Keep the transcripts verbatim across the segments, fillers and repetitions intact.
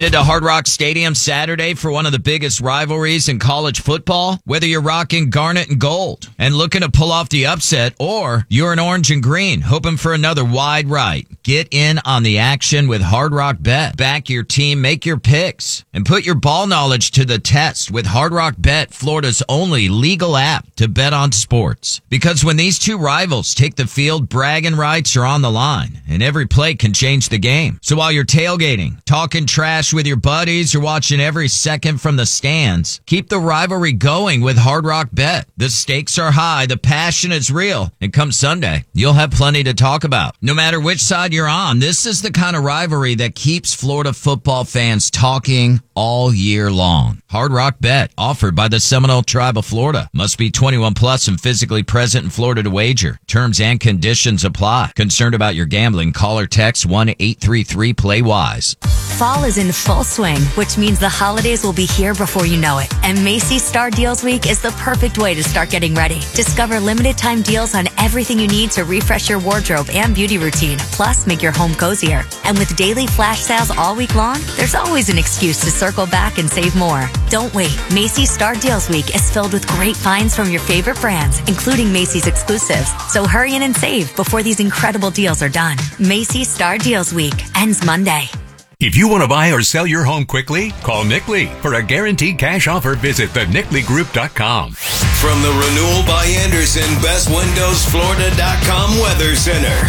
To Hard Rock Stadium Saturday for one of the biggest rivalries in college football? Whether you're rocking garnet and gold and looking to pull off the upset, or you're in orange and green hoping for another wide right, get in on the action with Hard Rock Bet. Back your team, make your picks, and put your ball knowledge to the test with Hard Rock Bet, Florida's only legal app to bet on sports. Because when these two rivals take the field, bragging rights are on the line, and every play can change the game. So while you're tailgating, talking trash with your buddies, or watching every second from the stands, keep the rivalry going with Hard Rock Bet. The stakes are high, the passion is real, and come Sunday, you'll have plenty to talk about. No matter which side you're on, this is the kind of rivalry that keeps Florida football fans talking all year long. Hard Rock Bet, offered by the Seminole Tribe of Florida. Must be twenty-one plus and physically present in Florida to wager. Terms and conditions apply. Concerned about your gambling? Call or text one eight three three play wise. Fall is in full swing, which means the holidays will be here before you know it. And Macy's Star Deals Week is the perfect way to start getting ready. Discover limited time deals on everything you need to refresh your wardrobe and beauty routine, plus make your home cozier. And with daily flash sales all week long, there's always an excuse to circle back and save more. Don't wait. Macy's Star Deals Week is filled with great finds from your favorite brands, including Macy's exclusives. So hurry in and save before these incredible deals are done. Macy's Star Deals Week ends Monday. If you want to buy or sell your home quickly, call Nick Lee. For a guaranteed cash offer, visit the nick lee group dot com. From the Renewal by Anderson Best Windows Florida dot com Weather Center.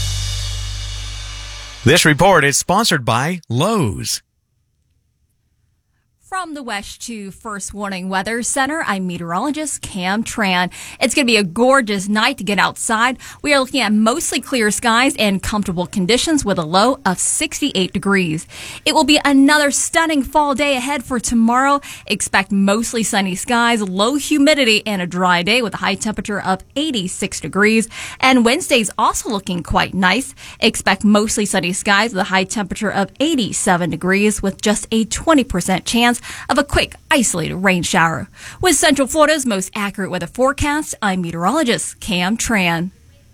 This report is sponsored by Lowe's. From the West two First Warning Weather Center, I'm meteorologist Cam Tran. It's going to be a gorgeous night to get outside. We are looking at mostly clear skies and comfortable conditions with a low of sixty-eight degrees. It will be another stunning fall day ahead for tomorrow. Expect mostly sunny skies, low humidity, and a dry day with a high temperature of eighty-six degrees. And Wednesday's also looking quite nice. Expect mostly sunny skies with a high temperature of eighty-seven degrees with just a twenty percent chance of a quick, isolated rain shower. With Central Florida's most accurate weather forecast, I'm meteorologist Cam Tran.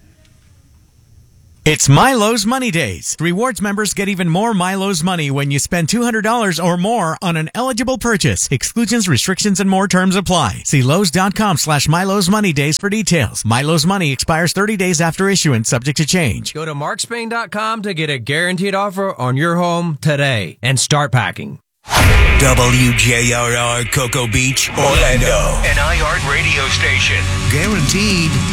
It's Milo's Money Days. Rewards members get even more Milo's money when you spend two hundred dollars or more on an eligible purchase. Exclusions, restrictions, and more terms apply. See Lowe's.com slash Milo's Money Days for details. Milo's money expires thirty days after issuance, subject to change. Go to mark spain dot com to get a guaranteed offer on your home today and start packing. W J R R Cocoa Beach, Orlando. An iHeart radio station. Guaranteed